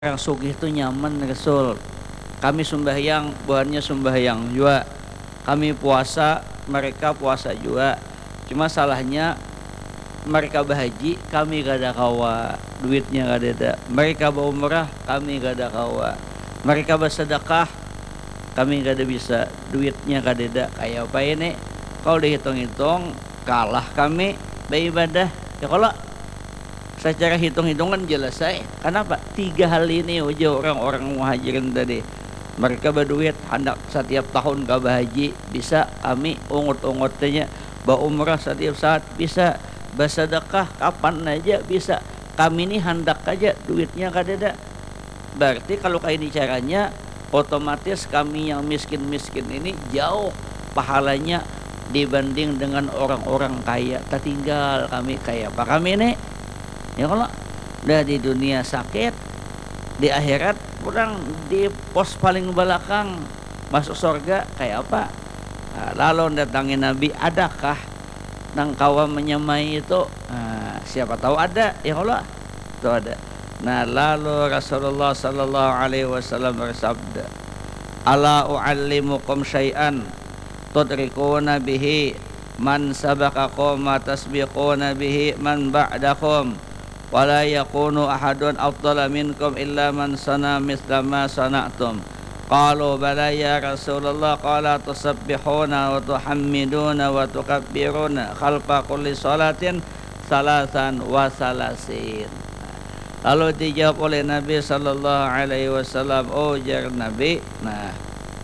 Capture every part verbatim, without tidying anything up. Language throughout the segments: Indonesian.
Orang sugih itu nyaman Rasul. Kami sembahyang, buahnya sembahyang juga. Kami puasa, mereka puasa juga. Cuma salahnya mereka berhaji, kami gak ada kawa, duitnya gak ada. Mereka berumrah, kami gak ada kawa. Mereka bersedekah, kami gak ada bisa, duitnya gak ada. Kayak apa ini? Kalau dihitung-hitung, kalah kami beribadah. Ya kalau secara hitung-hitungan jelas saya. Kenapa? Tiga hal ini aja orang-orang muhajirin tadi. Mereka berduit hendak setiap tahun ke haji bisa, kami ungut-ungutnya berumrah setiap saat bisa, bersedekah kapan aja bisa. Kami ini hendak aja duitnya kada ada. Berarti kalau kayak ini caranya, otomatis kami yang miskin-miskin ini jauh pahalanya dibanding dengan orang-orang kaya. Tertinggal kami kaya. Apa kami ini? Ya kalau udah di dunia sakit, di akhirat kurang di pos paling belakang masuk surga kayak apa? Nah, lalu datangi Nabi, adakah nang kawa menyamai itu? Nah, siapa tahu ada, ya Allah itu ada. Nah lalu Rasulullah Sallallahu Alaihi Wasallam bersabda, ala u'allimukum syai'an tudrikuna bihi man sabaqakum ma tasbiquna bihi man ba'dakum wala yakunu ahadun afdala minkum illa man sana mithla ma sana'tum. Qalu bala ya Rasulullah. Qala tusabbihuna wa tuhammiduna wa tukabbiruna khalfa kulli salatin salasan wa salasin. Lalu dijawab oleh Nabi sallallahu alaihi wasallam, oh jar Nabi. Nah,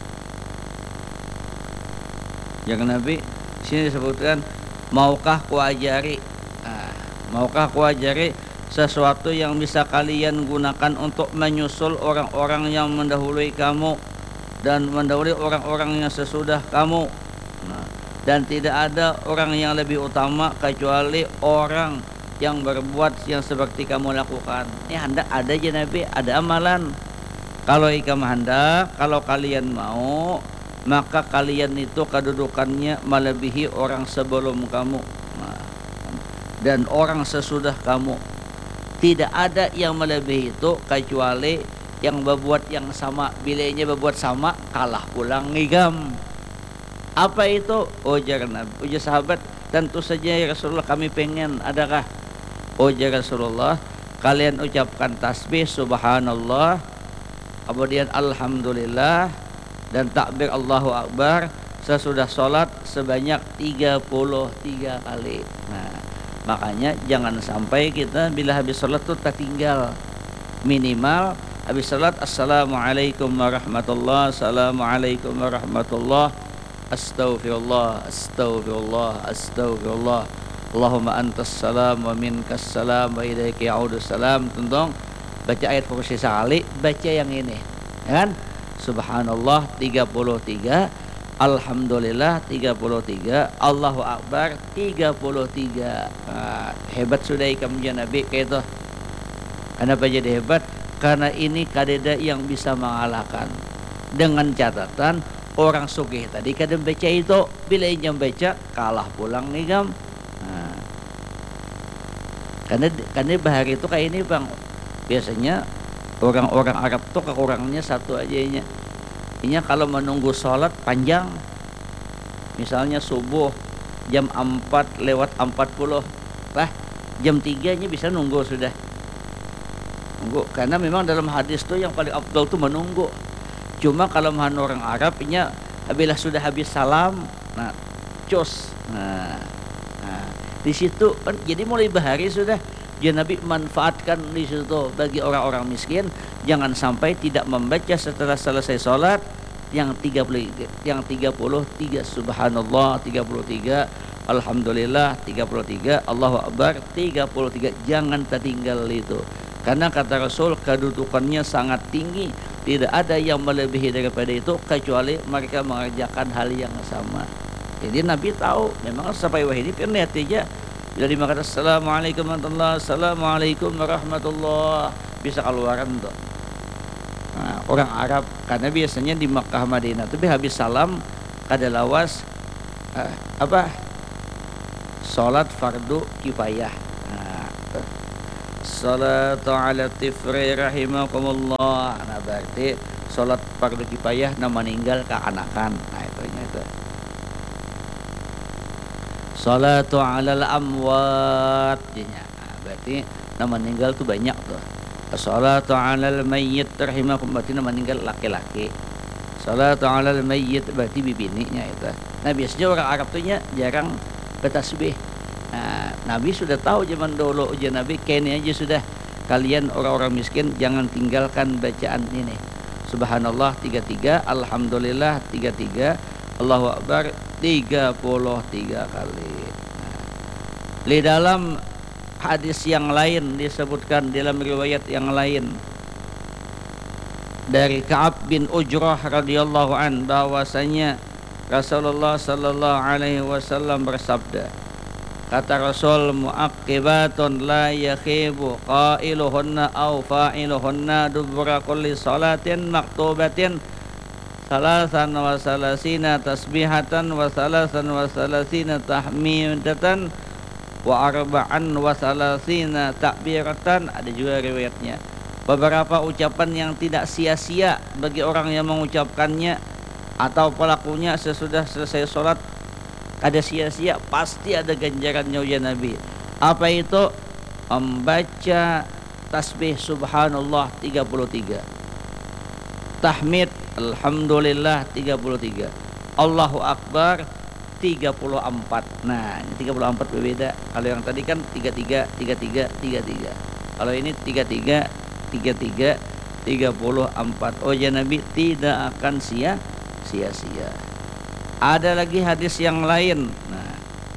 jar Nabi sini disebutkan, maukah kuajari? Nah, maukah kuajari sesuatu yang bisa kalian gunakan untuk menyusul orang-orang yang mendahului kamu dan mendahului orang-orang yang sesudah kamu. Nah, dan tidak ada orang yang lebih utama kecuali orang yang berbuat yang seperti kamu lakukan. Ini hendak ada aja Nabi, ada amalan. Kalau ikam hendak, kalau kalian mau, maka kalian itu kedudukannya melebihi orang sebelum kamu, nah, dan orang sesudah kamu. Tidak ada yang melebihi itu kecuali yang berbuat yang sama. Bilanya berbuat sama, kalah pulang ngigam. Apa itu? Ujar Nabi, ujar sahabat, tentu saja ya Rasulullah, kami pengen. Adakah? Ujar Rasulullah, kalian ucapkan tasbih subhanallah, kemudian alhamdulillah, dan takbir Allahu Akbar sesudah sholat sebanyak tiga puluh tiga kali. Nah, makanya jangan sampai kita bila habis sholat tuh tertinggal. Minimal habis sholat assalamualaikum warahmatullah, assalamualaikum warahmatullah, astaghfirullah, astaghfirullah, astaghfirullah, Allahumma antas salam wa minkas salam wa ilaika ya'udus salam. Tentang baca ayat kursi sekali, baca yang ini, ya kan? Subhanallah tiga puluh tiga, alhamdulillah tiga puluh tiga, Allahu Akbar tiga puluh tiga. Nah, hebat sudah ikam Nabi kayak itu. Kenapa jadi hebat? Karena ini kadeda yang bisa mengalahkan. Dengan catatan orang sugih tadi kadang baca itu, bila yang baca kalah pulang nih gam. Nah, karena karena bahari itu kayak ini bang. Biasanya orang-orang Arab tuh kekurangannya satu aja nya. Ini kalau menunggu sholat panjang, misalnya subuh jam empat lewat empat puluh lah, jam tiga nya bisa nunggu sudah nunggu. Karena memang dalam hadis tuh yang paling afdal tuh menunggu. Cuma kalau mahan orang Arab ini bila sudah habis salam, nah cus, nah, nah di situ kan jadi mulai bahari sudah. Ya Nabi manfaatkan di situ bagi orang-orang miskin, jangan sampai tidak membaca setelah selesai sholat yang tiga puluh yang tiga puluh tiga subhanallah tiga puluh tiga, alhamdulillah tiga puluh tiga, Allahu Akbar tiga puluh tiga. Jangan tertinggal itu. Karena kata Rasul kedudukannya sangat tinggi, tidak ada yang melebihi daripada itu kecuali mereka mengerjakan hal yang sama. Jadi Nabi tahu memang sampai wahid ini lihat aja. Bila dimakan assalamualaikum warahmatullahi, assalamualaikum warahmatullahi, bisa keluaran tuh. Nah, orang Arab karena biasanya di Makkah Madinah tapi habis salam kada lawas eh, apa sholat fardu kifayah. Nah, Salatu ala tifri rahimakumullah. Nah berarti sholat fardu kifayah na meninggal keanakan. Nah itu itu. Salatu alal amwat. Nah, berarti na meninggal tuh banyak tuh. Salatu alal mayyit rahimakumullah, berarti na meninggal laki-laki. Salatu alal mayyit berarti bibininya itu. Nah biasanya orang Arab tuh jarang bertasbih. Nah, Nabi sudah tahu zaman dulu ujian Nabi, kayaknya aja sudah kalian orang-orang miskin jangan tinggalkan bacaan ini. Subhanallah tiga puluh tiga, alhamdulillah tiga puluh tiga, Allahu akbar tiga puluh tiga kali. Nah, di dalam hadis yang lain disebutkan dalam riwayat yang lain dari Ka'ab bin Ujrah radhiyallahu an bahwasanya Rasulullah sallallahu alaihi wasallam bersabda, kata Rasul, mu'aqibatun la yakhibu qailuhunna aw fa'iluhunna dubura kulli salatin maktubatin salasan wa salasina tasbihatan wa salasan wa salasina tahmidatan wa arba'an wa salasina takbiratan. Ada juga riwayatnya beberapa ucapan yang tidak sia-sia bagi orang yang mengucapkannya atau pelakunya sesudah selesai sholat. Ada sia-sia, pasti ada ganjarannya ya Nabi. Apa itu? Membaca tasbih subhanallah tiga puluh tiga, tahmid alhamdulillah tiga puluh tiga, Allahu akbar tiga puluh empat. Nah ini tiga puluh empat berbeda. Kalau yang tadi kan tiga puluh tiga, tiga puluh tiga, tiga puluh tiga. Kalau ini tiga puluh tiga, tiga puluh tiga, tiga puluh empat. Oh ya Nabi tidak akan sia sia-sia. Ada lagi hadis yang lain. Nah,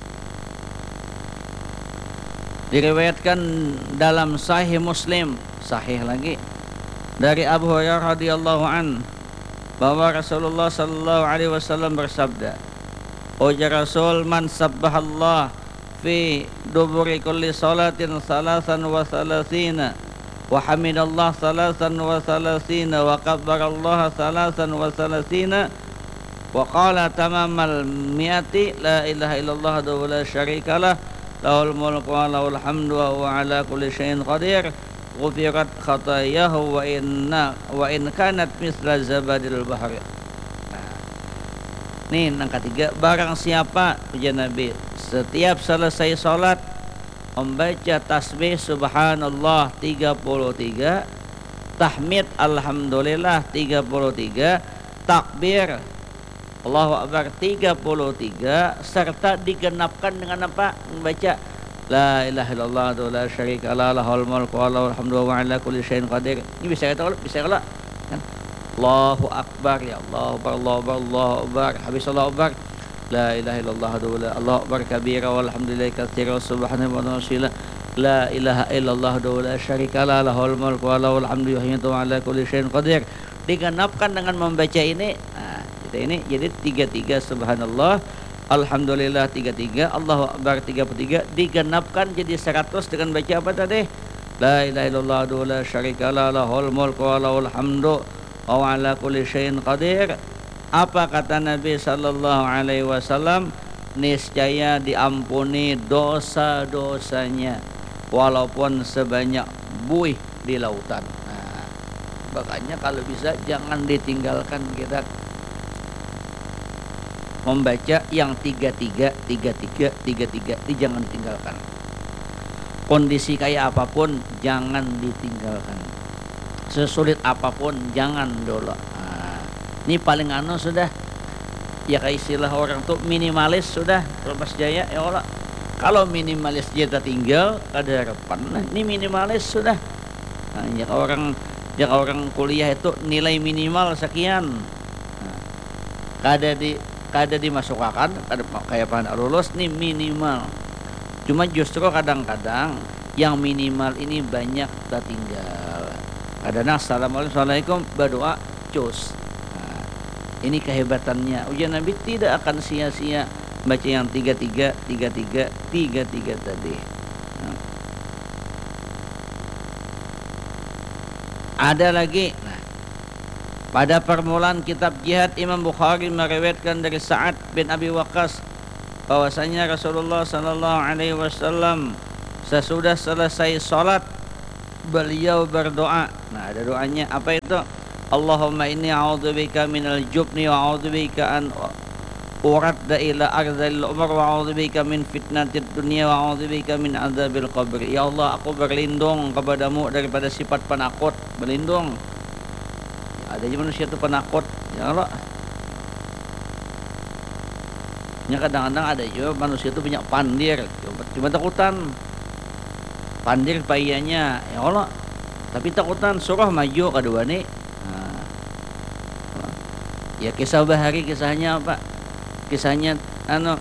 diriwayatkan dalam Sahih Muslim, sahih lagi dari Abu Hurairah radhiyallahu an bahwa Rasulullah sallallahu alaihi wasallam bersabda, "Ujar Rasul, man sabbahallah fi duburi kulli salatin salasan wa salasina wa hamidallah salasan wa salasina wa kabbarallaha salasan wa salasina wa qala tamamal mi'ati la ilaha illallah wa la syarikalah lahul mulku wa lahul hamdu wa huwa ala kulli syai'in qadir ghufirat khatayahu wa inna wa in kanat misla zabadil bahri." Nah, ini yang ketiga, barang siapa ujian Nabi setiap selesai salat membaca tasbih subhanallah tiga puluh tiga, tahmid alhamdulillah tiga puluh tiga, takbir Allahu akbar tiga puluh tiga, serta digenapkan dengan apa? Membaca la ilaha illallah wa la syarika lah lahul mulku wa lahul hamdu wa ala kulli syai'in qadir. Ini bisa kita bisa kalau kan Allahu akbar, ya Allah akbar, Allahu akbar, Allahu akbar, habis Allahu akbar la ilaha illallah wa la Allahu akbar kabira walhamdulillahi katsira subhanallahi wa bihamdihi la ilaha illallah wa la syarika lah lahul mulku wa lahul hamdu wa ala kulli syai'in qadir. Digenapkan dengan membaca ini. Nah, ini jadi tiga puluh tiga subhanallah, alhamdulillah tiga puluh tiga, Allahu akbar tiga puluh tiga, digenapkan jadi seratus dengan baca apa tadi? La ilaha illallah wa la syarika lah lahul mulku wa lahul hamdu wa ala kulli syai'in qadir. Apa kata Nabi sallallahu alaihi wasallam? Niscaya diampuni dosa-dosanya walaupun sebanyak buih di lautan. Nah, makanya kalau bisa jangan ditinggalkan kita membaca yang tiga tiga, tiga tiga, tiga tiga, ini jangan ditinggalkan. Kondisi kayak apapun jangan ditinggalkan. Sesulit apapun jangan dulu. Nah, ini paling anu sudah. Ya kayak istilah orang tuh minimalis sudah. Mas Jaya ya Allah. Kalau minimalis kita tinggal ada harapan. Nah, ini minimalis sudah. Nah, yang orang yang orang kuliah itu nilai minimal sekian. Nah, kada di kada dimasukkan, kada kayak pada lulus nih minimal. Cuma justru kadang-kadang yang minimal ini banyak tertinggal. Kadang assalamualaikum berdoa cus. Nah, ini kehebatannya. Ujian Nabi tidak akan sia-sia baca yang tiga tiga, tiga tiga, tiga tiga tadi. Nah, ada lagi. Nah, pada permulaan kitab jihad Imam Bukhari meriwayatkan dari Sa'ad bin Abi Waqqas bahwasanya Rasulullah sallallahu alaihi wasallam sesudah selesai salat beliau berdoa. Nah, ada doanya. Apa itu? Allahumma inni a'udzubika minal jubni wa a'udzubika an uradda ila ardhil umur wa a'udzubika min fitnatid dunya wa a'udzubika min adzabil qabr. Ya Allah, aku berlindung kepadamu daripada sifat penakut. Berlindung. Ada aja manusia itu penakut. Ya Allah. Ya kadang-kadang ada juga manusia itu punya pandir, cuma takutan. Pandir payahnya, ya Allah. Tapi takutan surah maju kedua nih. Nah, ya kisah bahari kisahnya apa? Kisahnya anu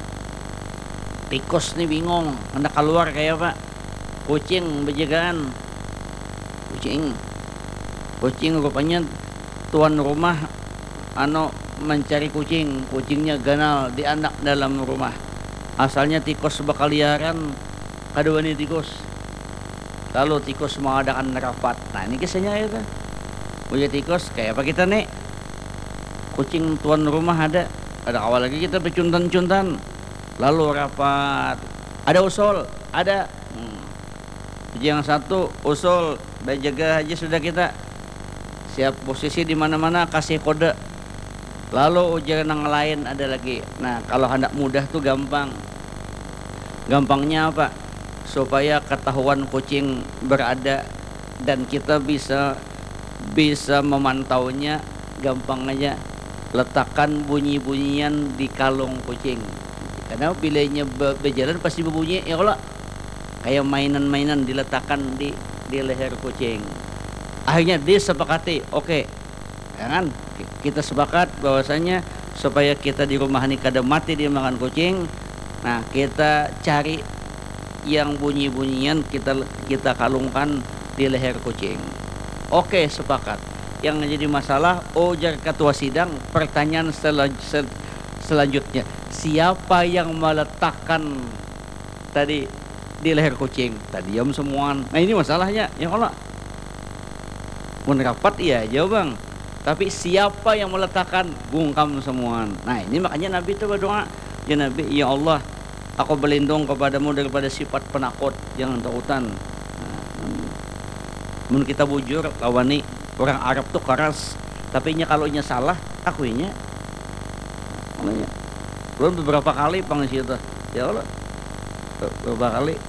tikus nih bingung hendak keluar kayak apa? Kucing bejagaan. Kucing. Kucing rupanya tuan rumah anu mencari kucing, kucingnya ganal di anak dalam rumah. Asalnya tikus berkeliaran, kedua nih tikus. Lalu tikus mengadakan rapat. Nah ini kisahnya itu. Punya tikus kayak apa kita nih? Kucing tuan rumah ada, ada awal lagi kita bercuntan-cuntan. Lalu rapat. Ada usul, ada. Hmm. Yang satu usul, dan jaga aja sudah kita. Siap posisi di mana-mana kasih kode. Lalu ujar yang lain ada lagi. Nah kalau hendak mudah tuh gampang. Gampangnya apa? Supaya ketahuan kucing berada dan kita bisa bisa memantaunya, gampang aja letakkan bunyi-bunyian di kalung kucing. Karena bilanya berjalan pasti berbunyi, ya Allah. Kayak mainan-mainan diletakkan di di leher kucing. Akhirnya disepakati, oke. Okay. Ya kan? Kita sepakat bahwasanya supaya kita di rumah ini kada mati dia makan kucing. Nah, kita cari yang bunyi-bunyian kita kita kalungkan di leher kucing. Oke, sepakat. Yang jadi masalah ujar ketua sidang, pertanyaan selan, sel, selanjutnya, siapa yang meletakkan tadi di leher kucing? Tadi diam semuaan. Nah, ini masalahnya. Ya Allah. Mun rapat iya aja, Bang. Tapi siapa yang meletakkan? Bungkam semuaan. Nah ini makanya Nabi itu berdoa, ya Nabi, ya Allah, aku berlindung kepadamu daripada sifat penakut yang takutan. Nah, mun kita bujur lawani orang Arab tuh keras, tapi nya kalau nya salah, akuinya. Makanya, belum beberapa kali pangsi itu, ya Allah, beberapa kali.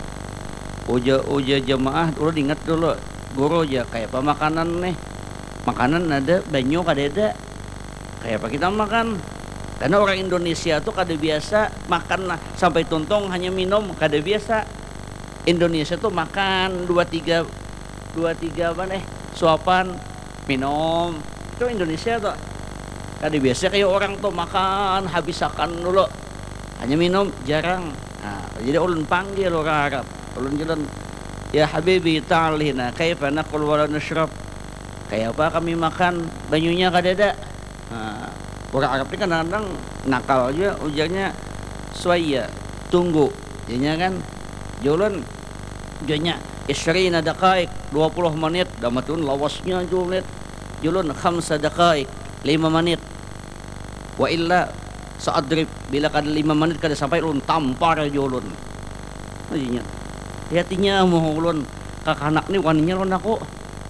Uja uja jemaah, dulu ingat dulu, guru aja kayak apa makanan nih. Makanan ada, banyu kada ada. Kayak apa kita makan? Karena orang Indonesia tuh kada biasa makan lah sampai tuntung hanya minum, kada biasa. Indonesia tuh makan dua tiga dua tiga apa nih? Suapan, minum. Itu Indonesia tuh. Kada biasa kayak orang tuh makan habis akan dulu. Hanya minum jarang. Nah, jadi ulun panggil orang Arab. Ulun jalan, ya habibi ta'alina kaifa naqul wa nashrab. Kayak apa kami makan, banyunya kada ada. Nah, orang Arab ini kadang-kadang nakal aja ujarnya suaya, tunggu. Jadinya kan jualan jadinya isrina daqaik, dua puluh menit, damatun lawasnya jualan. Jualan khamsa daqaik, lima menit. Wa illa saadrib, bila kada lima menit kada sampai ulun tampar jualan. Jadinya hatinya mau ulun kakanak ni waninya ulun aku.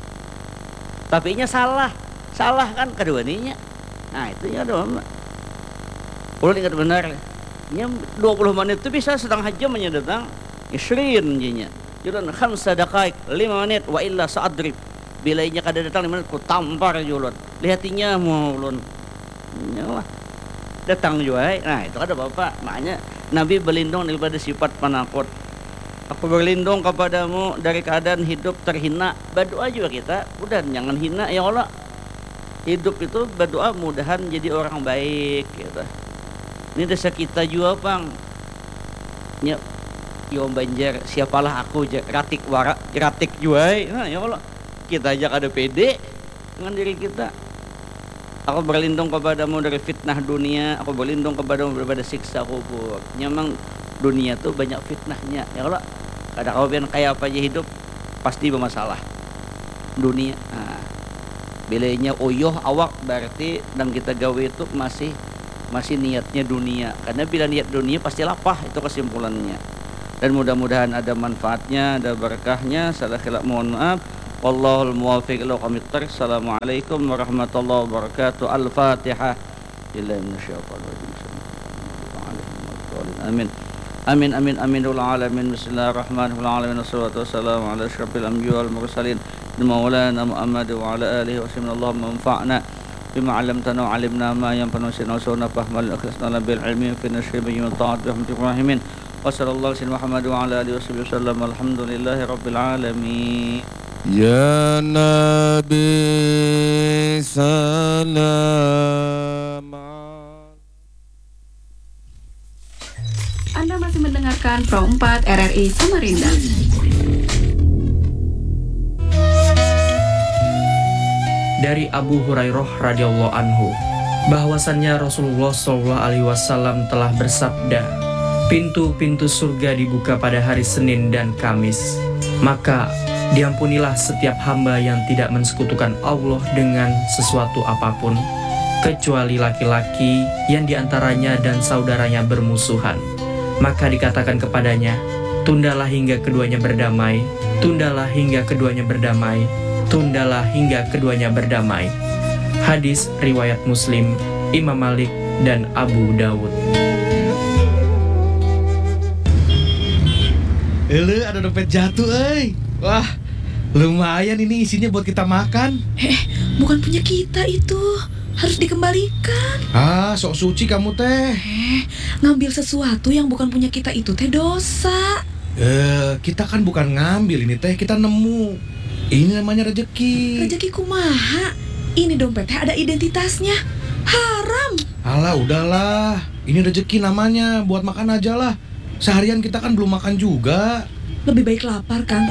Tapi nya salah, salah kan kedua ninya. Nah itu ya doang. Ulun ingat benar, nya dua puluh menit itu bisa setengah jam aja datang. Isrin jinya. Jualan khamsa daqaik, lima menit, wa illa sa'adrib. Bila nya kada datang lima menit ku tampar jualan. Lihatinya mau ulun. Nyalah. Datang juga. Nah itu ada bapak. Makanya Nabi berlindung daripada sifat penakut. Aku berlindung kepadamu dari keadaan hidup terhina. Berdoa juga kita, udah jangan hina ya Allah. Hidup itu berdoa mudahan jadi orang baik gitu. Ini desa kita juga Bang. Ya yo banjar siapalah aku ratik wara ratik juga. Nah ya Allah. Kita aja kada pede dengan diri kita. Aku berlindung kepadamu dari fitnah dunia, aku berlindung kepadamu daripada siksa kubur. Memang dunia tuh banyak fitnahnya ya Allah. Kada kau biar kayak apa aja hidup pasti bermasalah dunia. Nah, bilanya uyuh awak berarti dan kita gawe itu masih masih niatnya dunia. Karena bila niat dunia pasti lapah, itu kesimpulannya. dan mudah-mudahan ada manfaatnya, ada berkahnya. Salah khilaf mohon maaf. Wallahul muwaffiq ila aqwamit thoriq. Assalamualaikum warahmatullahi wabarakatuh. Al-Fatihah. Amin. Amin amin amin wal alamin. Bismillahirrahmanirrahim. Wassalatu wassalamu ala asyrafil anbiya'i wal mursalin maulana Muhammad wa ala alihi wa sahbihi. Allahumma anfa'na bima 'allamtana wa 'allimna ma yanfa'una wa sunna fahmal akhlasna bil ilmi fi nashri bi ta'at bi rahmatir rahimin. Wa sallallahu alaihi Muhammad wa ala alihi wa sahbihi wasallam. Alhamdulillahi rabbil alamin. Ya Nabi salam. Anda masih mendengarkan Pro empat R R I Samarinda. Dari Abu Hurairah radhiyallahu anhu, bahwasannya Rasulullah shallallahu alaihi wasallam telah bersabda, pintu-pintu surga dibuka pada hari Senin dan Kamis, maka diampunilah setiap hamba yang tidak mensekutukan Allah dengan sesuatu apapun, kecuali laki-laki yang diantaranya dan saudaranya bermusuhan. Maka dikatakan kepadanya, tundalah hingga keduanya berdamai, tundalah hingga keduanya berdamai, tundalah hingga keduanya berdamai. Hadis riwayat Muslim, Imam Malik, dan Abu Dawud. Ele ada dompet jatuh, eh. Wah, lumayan ini isinya buat kita makan. Eh, bukan punya kita itu. Harus dikembalikan. Ah, sok suci kamu teh. Eh, ngambil sesuatu yang bukan punya kita itu teh dosa. Eh, kita kan bukan ngambil ini teh, kita nemu. Ini namanya rezeki. Rezeki kumaha? Ini dompetnya ada identitasnya. Haram. Alah, udahlah. Ini rezeki namanya, buat makan aja lah. Seharian kita kan belum makan juga. Lebih baik lapar, Kang.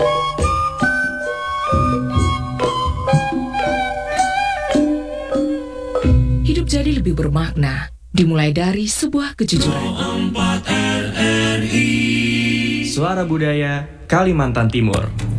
Hidup jadi lebih bermakna, dimulai dari sebuah kejujuran. Suara Budaya Kalimantan Timur.